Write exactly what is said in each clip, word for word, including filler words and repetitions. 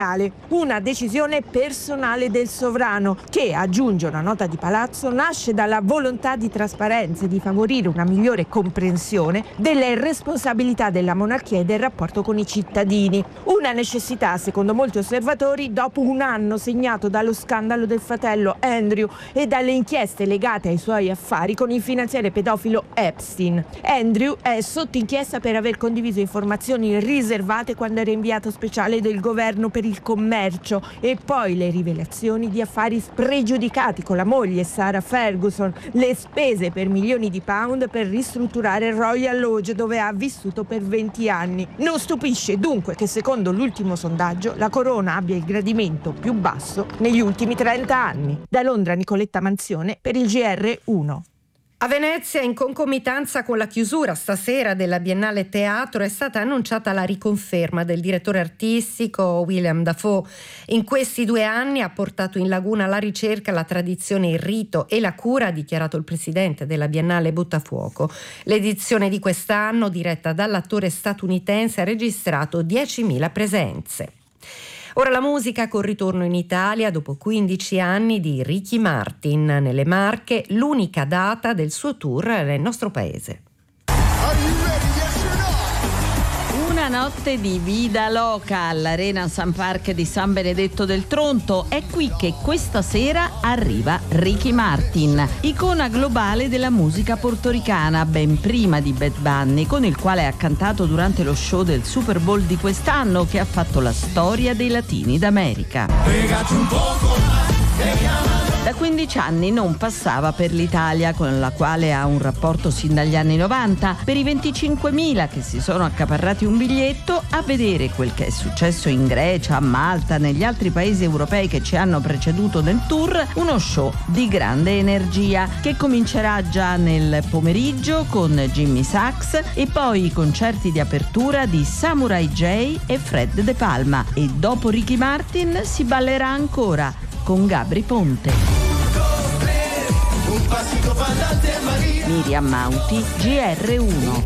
Una decisione personale del sovrano che, aggiunge una nota di palazzo, nasce dalla volontà di trasparenza e di favorire una migliore comprensione delle responsabilità della monarchia e del rapporto con i cittadini. Una necessità, secondo molti osservatori, dopo un anno segnato dallo scandalo del fratello Andrew e dalle inchieste legate ai suoi affari con il finanziere pedofilo Epstein. Andrew è sotto inchiesta per aver condiviso informazioni riservate quando era inviato speciale del governo per il il commercio, e poi le rivelazioni di affari spregiudicati con la moglie Sarah Ferguson, le spese per milioni di pound per ristrutturare il Royal Lodge dove ha vissuto per venti anni. Non stupisce dunque che, secondo l'ultimo sondaggio, la corona abbia il gradimento più basso negli ultimi trenta anni. Da Londra, Nicoletta Manzione per il G R uno. A Venezia, in concomitanza con la chiusura stasera della Biennale Teatro, è stata annunciata la riconferma del direttore artistico Willem Dafoe. In questi due anni ha portato in laguna la ricerca, la tradizione, il rito e la cura, ha dichiarato il presidente della Biennale Buttafuoco. L'edizione di quest'anno, diretta dall'attore statunitense, ha registrato diecimila presenze. Ora la musica col ritorno in Italia dopo quindici anni di Ricky Martin nelle Marche, l'unica data del suo tour nel nostro paese. Una notte di vida loca all'Arena San Park di San Benedetto del Tronto. È qui che questa sera arriva Ricky Martin, icona globale della musica portoricana, ben prima di Bad Bunny, con il quale ha cantato durante lo show del Super Bowl di quest'anno che ha fatto la storia dei latini d'America. Da quindici anni non passava per l'Italia, con la quale ha un rapporto sin dagli anni novanta. Per i venticinquemila che si sono accaparrati un biglietto, a vedere quel che è successo in Grecia, a Malta, negli altri paesi europei che ci hanno preceduto nel tour, uno show di grande energia che comincerà già nel pomeriggio con Jimmy Sachs e poi i concerti di apertura di Samurai J e Fred De Palma, e dopo Ricky Martin si ballerà ancora con Gabri Ponte. Miriam Mauti, G R uno.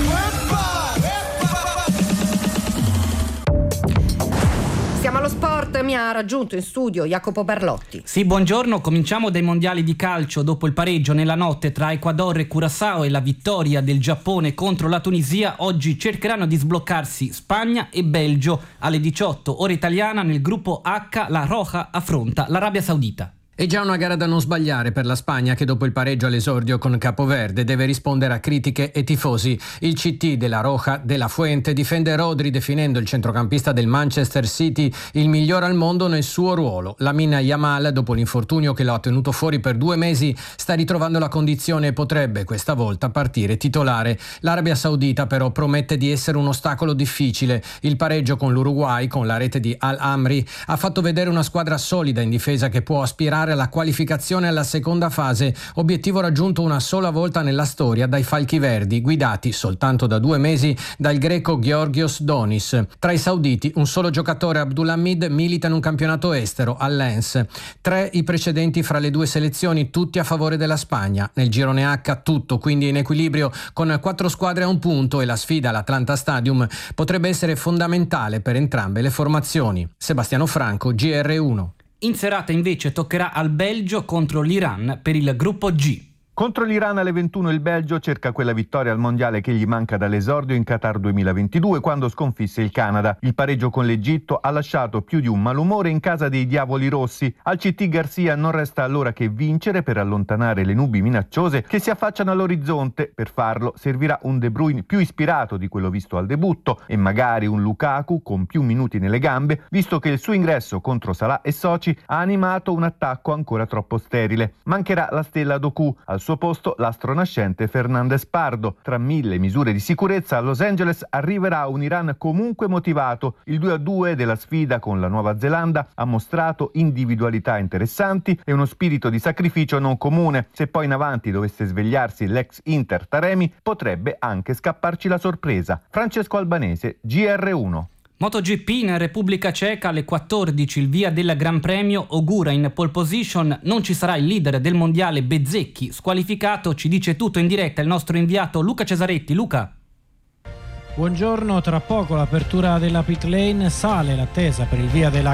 Siamo allo sport, mi ha raggiunto in studio Jacopo Barlotti. Sì, buongiorno, cominciamo dai mondiali di calcio. Dopo il pareggio nella notte tra Ecuador e Curaçao e la vittoria del Giappone contro la Tunisia, oggi cercheranno di sbloccarsi Spagna e Belgio. Alle diciotto ora italiana nel gruppo H la Roja affronta l'Arabia Saudita. È già una gara da non sbagliare per la Spagna, che dopo il pareggio all'esordio con Capoverde deve rispondere a critiche e tifosi. Il C T della Roja, De La Fuente, difende Rodri definendo il centrocampista del Manchester City il miglior al mondo nel suo ruolo. Lamine Yamal, dopo l'infortunio che lo ha tenuto fuori per due mesi, sta ritrovando la condizione e potrebbe questa volta partire titolare. L'Arabia Saudita però promette di essere un ostacolo difficile. Il pareggio con l'Uruguay, con la rete di Al-Amri, ha fatto vedere una squadra solida in difesa che può aspirare alla qualificazione alla seconda fase, obiettivo raggiunto una sola volta nella storia dai Falchi Verdi, guidati soltanto da due mesi dal greco Georgios Donis. Tra i sauditi un solo giocatore, Abdulhamid, milita in un campionato estero, al Lens. Tre i precedenti fra le due selezioni, tutti a favore della Spagna. Nel girone H tutto quindi in equilibrio, con quattro squadre a un punto, e la sfida all'Atlanta Stadium potrebbe essere fondamentale per entrambe le formazioni. Sebastiano Franco, G R uno. In serata invece toccherà al Belgio contro l'Iran per il gruppo G. Contro l'Iran alle ventuno il Belgio cerca quella vittoria al mondiale che gli manca dall'esordio in Qatar duemilaventidue, quando sconfisse il Canada. Il pareggio con l'Egitto ha lasciato più di un malumore in casa dei Diavoli Rossi. Al C T Garcia non resta allora che vincere per allontanare le nubi minacciose che si affacciano all'orizzonte. Per farlo servirà un De Bruyne più ispirato di quello visto al debutto e magari un Lukaku con più minuti nelle gambe, visto che il suo ingresso contro Salah e Soci ha animato un attacco ancora troppo sterile. Mancherà la stella Doku. Al suo posto l'astro nascente Fernandez Pardo. Tra mille misure di sicurezza a Los Angeles arriverà un Iran comunque motivato. Il due a due della sfida con la Nuova Zelanda ha mostrato individualità interessanti e uno spirito di sacrificio non comune. Se poi in avanti dovesse svegliarsi l'ex Inter Taremi, potrebbe anche scapparci la sorpresa. Francesco Albanese, G R uno. MotoGP in Repubblica Ceca alle quattordici il via del Gran Premio, Ogura in pole position, non ci sarà il leader del mondiale Bezzecchi squalificato, ci dice tutto in diretta il nostro inviato Luca Cesaretti. Luca. Buongiorno, tra poco l'apertura della pit lane, sale l'attesa per il via della